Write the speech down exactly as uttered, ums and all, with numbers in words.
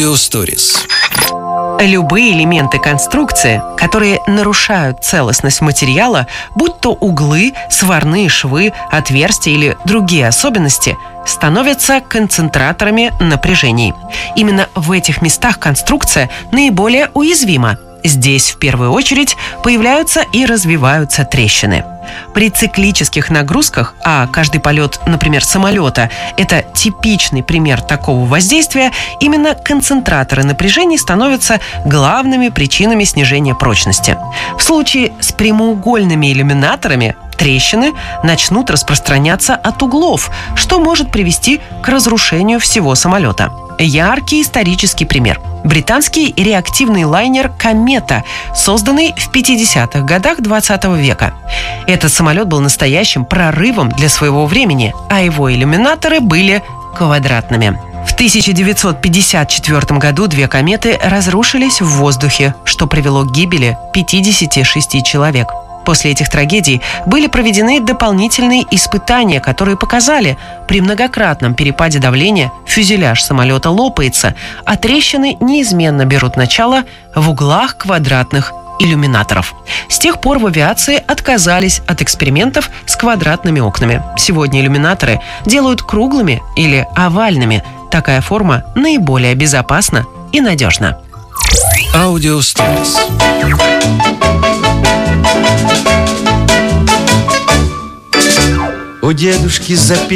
Аудиосторис. Любые элементы конструкции, которые нарушают целостность материала, будь то углы, сварные швы, отверстия или другие особенности, становятся концентраторами напряжений. Именно в этих местах конструкция наиболее уязвима. Здесь в первую очередь появляются и развиваются трещины. При циклических нагрузках, а каждый полет, например, самолета, это типичный пример такого воздействия, именно концентраторы напряжений становятся главными причинами снижения прочности. В случае с прямоугольными иллюминаторами трещины начнут распространяться от углов, что может привести к разрушению всего самолета. Яркий исторический пример. Британский реактивный лайнер «Комета», созданный в пятидесятых годах двадцатого века. Этот самолет был настоящим прорывом для своего времени, а его иллюминаторы были квадратными. В тысяча девятьсот пятьдесят четвёртом году две кометы разрушились в воздухе, что привело к гибели пятидесяти шести человек. После этих трагедий были проведены дополнительные испытания, которые показали, при многократном перепаде давления фюзеляж самолета лопается, а трещины неизменно берут начало в углах квадратных иллюминаторов. С тех пор в авиации отказались от экспериментов с квадратными окнами. Сегодня иллюминаторы делают круглыми или овальными. Такая форма наиболее безопасна и надежна. Аудиосторис. У дедушки записано.